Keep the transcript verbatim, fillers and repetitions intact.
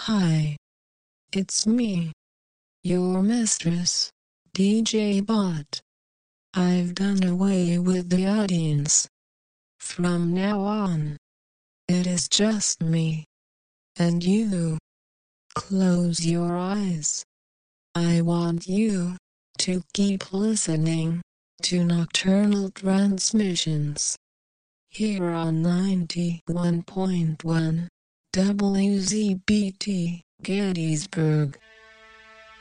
Hi, it's me, your mistress, D J Bot. I've done away with the audience. From now on, it is just me and you. Close your eyes. I want you to keep listening to Nocturnal Transmissions here on ninety-one point one W Z B T Gettysburg.